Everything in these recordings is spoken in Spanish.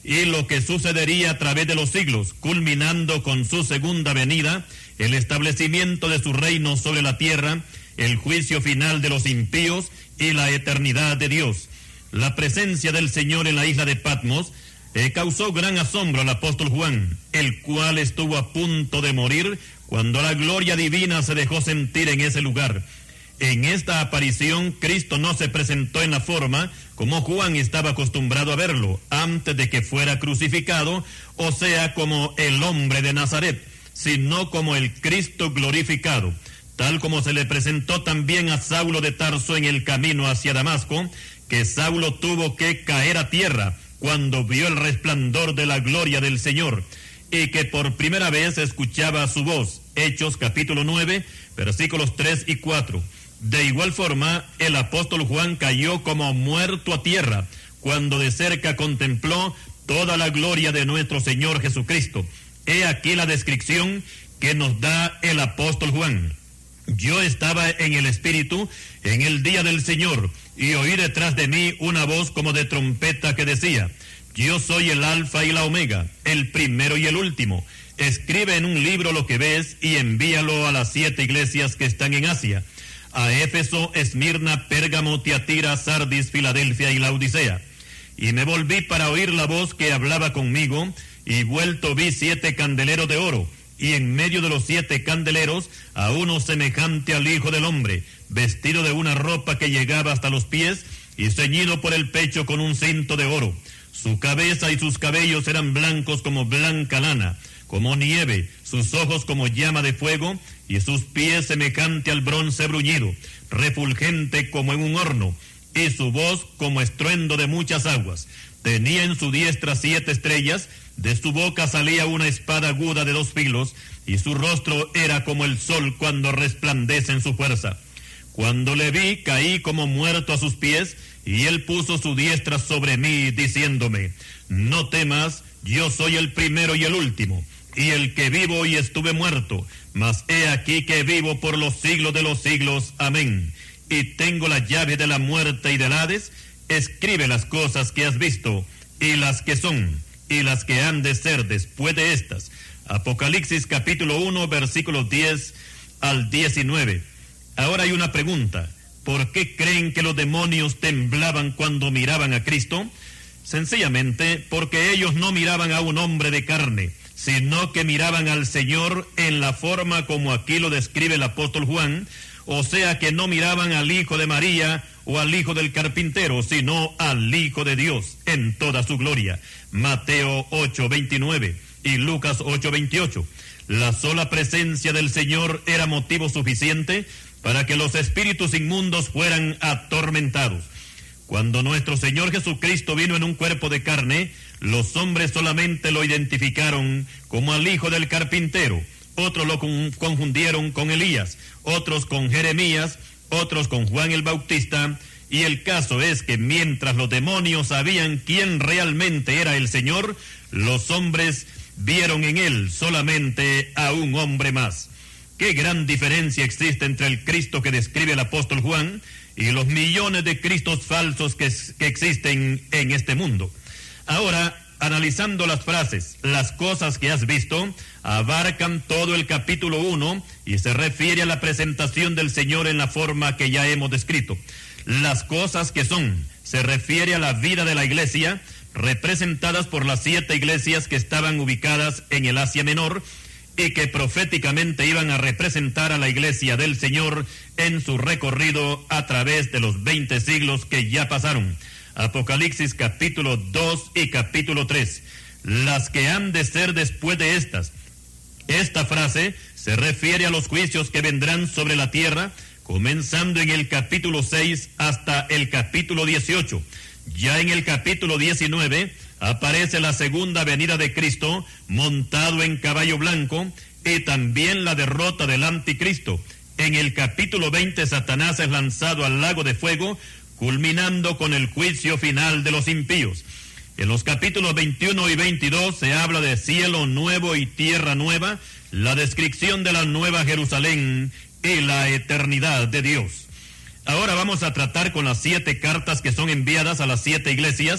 y lo que sucedería a través de los siglos, culminando con su segunda venida, el establecimiento de su reino sobre la tierra, el juicio final de los impíos y la eternidad de Dios. La presencia del Señor en la isla de Patmos causó gran asombro al apóstol Juan, el cual estuvo a punto de morir cuando la gloria divina se dejó sentir en ese lugar. En esta aparición, Cristo no se presentó en la forma como Juan estaba acostumbrado a verlo antes de que fuera crucificado, o sea, como el hombre de Nazaret, sino como el Cristo glorificado, tal como se le presentó también a Saulo de Tarso en el camino hacia Damasco, que Saulo tuvo que caer a tierra cuando vio el resplandor de la gloria del Señor, y que por primera vez escuchaba su voz. Hechos capítulo 9, versículos 3 y 4. De igual forma, el apóstol Juan cayó como muerto a tierra cuando de cerca contempló toda la gloria de nuestro Señor Jesucristo. He aquí la descripción que nos da el apóstol Juan. Yo estaba en el Espíritu en el día del Señor, y oí detrás de mí una voz como de trompeta que decía: yo soy el Alfa y la Omega, el primero y el último. Escribe en un libro lo que ves y envíalo a las 7 iglesias que están en Asia: a Éfeso, Esmirna, Pérgamo, Tiatira, Sardis, Filadelfia y Laodicea. Y me volví para oír la voz que hablaba conmigo, y vuelto vi 7 candeleros de oro, y en medio de los 7 candeleros a uno semejante al Hijo del Hombre, vestido de una ropa que llegaba hasta los pies, y ceñido por el pecho con un cinto de oro. Su cabeza y sus cabellos eran blancos como blanca lana, como nieve, sus ojos como llama de fuego, y sus pies semejante al bronce bruñido, refulgente como en un horno, y su voz como estruendo de muchas aguas. Tenía en su diestra 7 estrellas, de su boca salía una espada aguda de 2 filos, y su rostro era como el sol cuando resplandece en su fuerza. Cuando le vi, caí como muerto a sus pies, y él puso su diestra sobre mí, diciéndome: no temas, yo soy el primero y el último, y el que vivo y estuve muerto, mas he aquí que vivo por los siglos de los siglos. Amén. Y tengo la llave de la muerte y del Hades. Escribe las cosas que has visto, y las que son, y las que han de ser después de estas. Apocalipsis capítulo 1, versículos 10 al 19. Ahora hay una pregunta: ¿por qué creen que los demonios temblaban cuando miraban a Cristo? Sencillamente porque ellos no miraban a un hombre de carne, sino que miraban al Señor en la forma como aquí lo describe el apóstol Juan, o sea que no miraban al hijo de María o al hijo del carpintero, sino al Hijo de Dios en toda su gloria. Mateo 8:29 y Lucas 8:28. La sola presencia del Señor era motivo suficiente para que los espíritus inmundos fueran atormentados. Cuando nuestro Señor Jesucristo vino en un cuerpo de carne, los hombres solamente lo identificaron como al hijo del carpintero. Otros lo confundieron con Elías, otros con Jeremías, otros con Juan el Bautista, y el caso es que mientras los demonios sabían quién realmente era el Señor, los hombres vieron en él solamente a un hombre más. Qué gran diferencia existe entre el Cristo que describe el apóstol Juan y los millones de Cristos falsos que existen en este mundo. Ahora, analizando las frases, las cosas que has visto, abarcan todo el capítulo 1 y se refiere a la presentación del Señor en la forma que ya hemos descrito. Las cosas que son, se refiere a la vida de la iglesia, representadas por las 7 iglesias que estaban ubicadas en el Asia Menor y que proféticamente iban a representar a la iglesia del Señor en su recorrido a través de los 20 siglos que ya pasaron. Apocalipsis capítulo 2 y capítulo 3. Las que han de ser después de estas. Esta frase se refiere a los juicios que vendrán sobre la tierra, comenzando en el capítulo 6 hasta el capítulo 18. Ya en el capítulo 19 aparece la segunda venida de Cristo montado en caballo blanco y también la derrota del anticristo. En el capítulo 20 Satanás es lanzado al lago de fuego, culminando con el juicio final de los impíos. En los capítulos 21 y 22 se habla de cielo nuevo y tierra nueva, la descripción de la nueva Jerusalén y la eternidad de Dios. Ahora vamos a tratar con las 7 cartas que son enviadas a las 7 iglesias,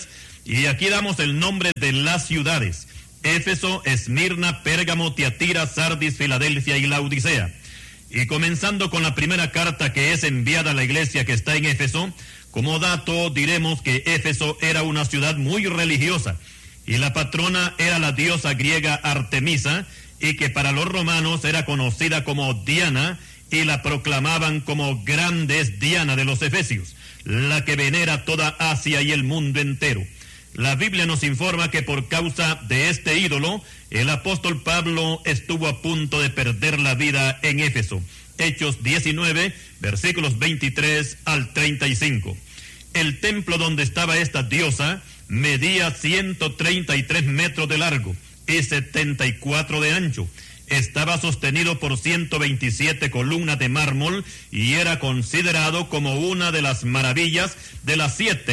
Y aquí damos el nombre de las ciudades: Éfeso, Esmirna, Pérgamo, Tiatira, Sardis, Filadelfia y Laodicea. Y comenzando con la primera carta que es enviada a la iglesia que está en Éfeso, como dato diremos que Éfeso era una ciudad muy religiosa y la patrona era la diosa griega Artemisa, y que para los romanos era conocida como Diana, y la proclamaban como grande es Diana de los Efesios, la que venera toda Asia y el mundo entero. La Biblia nos informa que por causa de este ídolo, el apóstol Pablo estuvo a punto de perder la vida en Éfeso. Hechos 19, versículos 23 al 35. El templo donde estaba esta diosa medía 133 metros de largo y 74 de ancho. Estaba sostenido por 127 columnas de mármol y era considerado como una de las maravillas, de las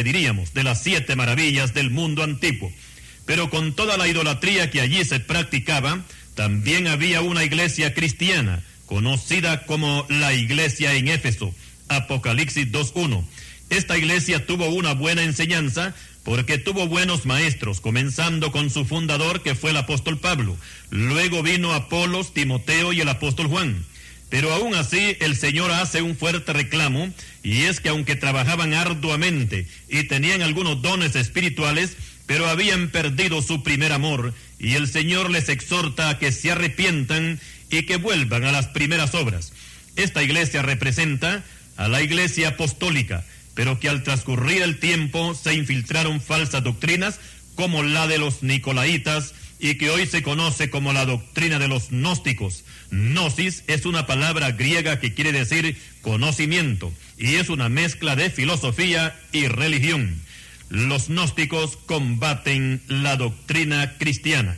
siete maravillas del mundo antiguo. Pero con toda la idolatría que allí se practicaba, también había una iglesia cristiana, conocida como la iglesia en Éfeso, Apocalipsis 2:1. Esta iglesia tuvo una buena enseñanza, porque tuvo buenos maestros, comenzando con su fundador, que fue el apóstol Pablo. Luego vino Apolos, Timoteo y el apóstol Juan. Pero aún así el Señor hace un fuerte reclamo, y es que aunque trabajaban arduamente y tenían algunos dones espirituales, pero habían perdido su primer amor, y el Señor les exhorta a que se arrepientan y que vuelvan a las primeras obras. Esta iglesia representa a la iglesia apostólica, pero que al transcurrir el tiempo se infiltraron falsas doctrinas como la de los nicolaitas, y que hoy se conoce como la doctrina de los gnósticos. Gnosis es una palabra griega que quiere decir conocimiento, y es una mezcla de filosofía y religión. Los gnósticos combaten la doctrina cristiana.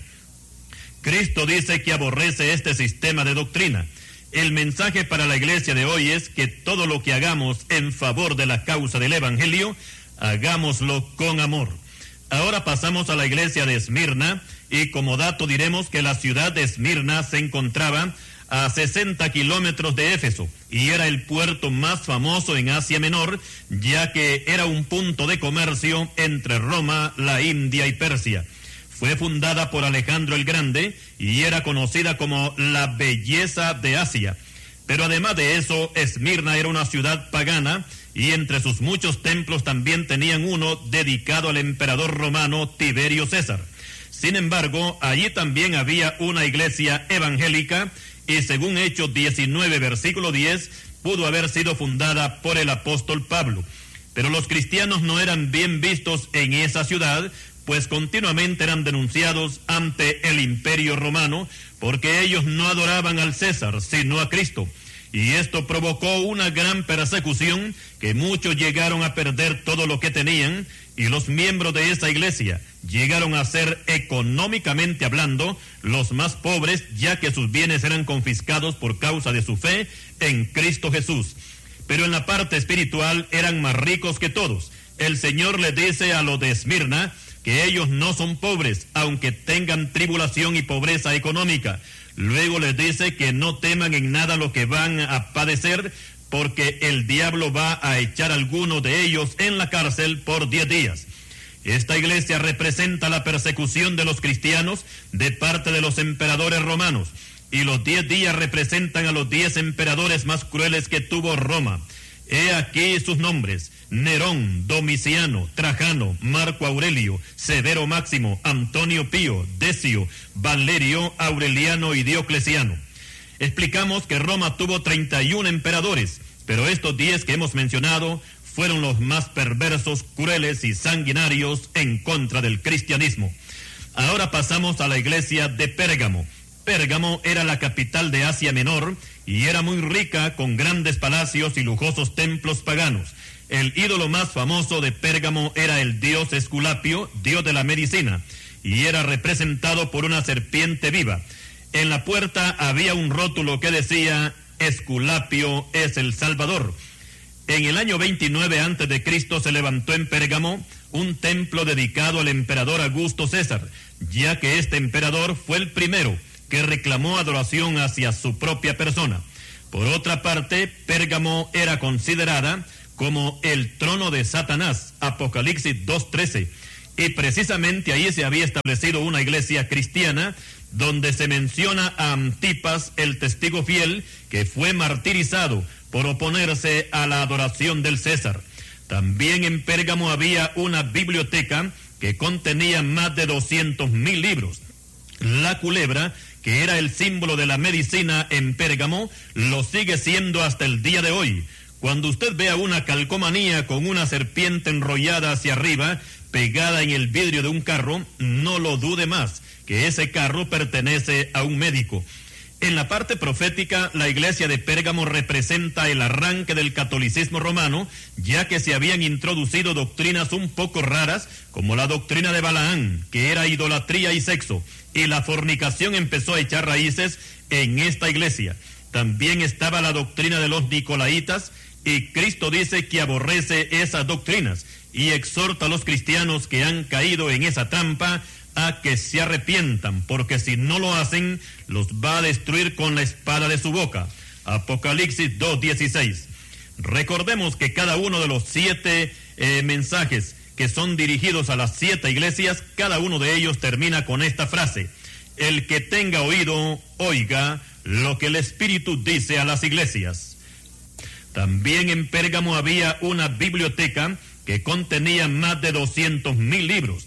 Cristo dice que aborrece este sistema de doctrina. El mensaje para la iglesia de hoy es que todo lo que hagamos en favor de la causa del evangelio, hagámoslo con amor. Ahora pasamos a la iglesia de Esmirna, y como dato diremos que la ciudad de Esmirna se encontraba a 60 kilómetros de Éfeso, y era el puerto más famoso en Asia Menor, ya que era un punto de comercio entre Roma, la India y Persia. Fue fundada por Alejandro el Grande y era conocida como la belleza de Asia. Pero además de eso, Esmirna era una ciudad pagana, y entre sus muchos templos también tenían uno dedicado al emperador romano Tiberio César. Sin embargo, allí también había una iglesia evangélica, y según Hechos 19, versículo 10, pudo haber sido fundada por el apóstol Pablo. Pero los cristianos no eran bien vistos en esa ciudad, pues continuamente eran denunciados ante el imperio romano, porque ellos no adoraban al César, sino a Cristo. Y esto provocó una gran persecución, que muchos llegaron a perder todo lo que tenían, y los miembros de esa iglesia llegaron a ser, económicamente hablando, los más pobres, ya que sus bienes eran confiscados por causa de su fe en Cristo Jesús. Pero en la parte espiritual eran más ricos que todos. El Señor le dice a los de Esmirna que ellos no son pobres, aunque tengan tribulación y pobreza económica. Luego les dice que no teman en nada lo que van a padecer, porque el diablo va a echar a algunos de ellos en la cárcel por 10 días. Esta iglesia representa la persecución de los cristianos de parte de los emperadores romanos, y los 10 días representan a los 10 emperadores más crueles que tuvo Roma. He aquí sus nombres: Nerón, Domiciano, Trajano, Marco Aurelio, Severo Máximo, Antonio Pío, Decio, Valerio, Aureliano y Diocleciano. Explicamos que Roma tuvo 31 emperadores, pero estos 10 que hemos mencionado fueron los más perversos, crueles y sanguinarios en contra del cristianismo. Ahora pasamos a la iglesia de Pérgamo. Pérgamo era la capital de Asia Menor y era muy rica, con grandes palacios y lujosos templos paganos. El ídolo más famoso de Pérgamo era el dios Esculapio, dios de la medicina, y era representado por una serpiente viva. En la puerta había un rótulo que decía: Esculapio es el Salvador. En el año 29 a.C. se levantó en Pérgamo un templo dedicado al emperador Augusto César, ya que este emperador fue el primero que reclamó adoración hacia su propia persona. Por otra parte, Pérgamo era considerada como el trono de Satanás, Apocalipsis 2:13, y precisamente ahí se había establecido una iglesia cristiana, donde se menciona a Antipas, el testigo fiel, que fue martirizado por oponerse a la adoración del César. También en Pérgamo había una biblioteca que contenía más de 200,000 libros. La culebra, que era el símbolo de la medicina en Pérgamo, lo sigue siendo hasta el día de hoy. Cuando usted vea una calcomanía con una serpiente enrollada hacia arriba, pegada en el vidrio de un carro, no lo dude más, que ese carro pertenece a un médico. En la parte profética, la iglesia de Pérgamo representa el arranque del catolicismo romano, ya que se habían introducido doctrinas un poco raras, como la doctrina de Balaán, que era idolatría y sexo, y la fornicación empezó a echar raíces en esta iglesia. También estaba la doctrina de los nicolaitas, y Cristo dice que aborrece esas doctrinas, y exhorta a los cristianos que han caído en esa trampa a que se arrepientan, porque si no lo hacen, los va a destruir con la espada de su boca. Apocalipsis 2:16. Recordemos que cada uno de los 7 mensajes que son dirigidos a las 7 iglesias, cada uno de ellos termina con esta frase: el que tenga oído, oiga lo que el Espíritu dice a las iglesias. También en Pérgamo había una biblioteca que contenía más de 200,000 libros.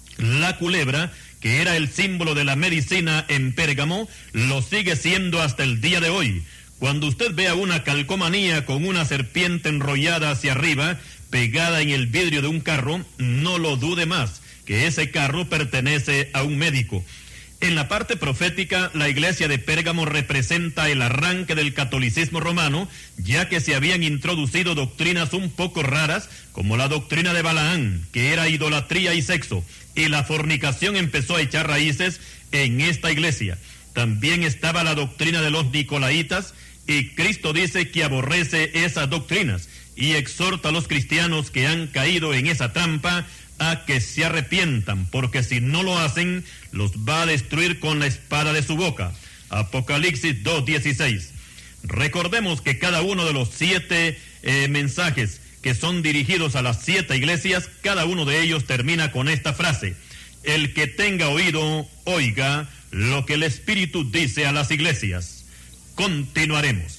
La culebra, que era el símbolo de la medicina en Pérgamo, lo sigue siendo hasta el día de hoy. Cuando usted vea una calcomanía con una serpiente enrollada hacia arriba, pegada en el vidrio de un carro, no lo dude más, que ese carro pertenece a un médico. En la parte profética, la iglesia de Pérgamo representa el arranque del catolicismo romano, ya que se habían introducido doctrinas un poco raras, como la doctrina de Balaán, que era idolatría y sexo, y la fornicación empezó a echar raíces en esta iglesia. También estaba la doctrina de los nicolaitas, y Cristo dice que aborrece esas doctrinas, y exhorta a los cristianos que han caído en esa trampa a que se arrepientan, porque si no lo hacen, los va a destruir con la espada de su boca. Apocalipsis 2:16. Recordemos que cada uno de los 7 mensajes que son dirigidos a las 7 iglesias, cada uno de ellos termina con esta frase: el que tenga oído, oiga lo que el Espíritu dice a las iglesias. Continuaremos.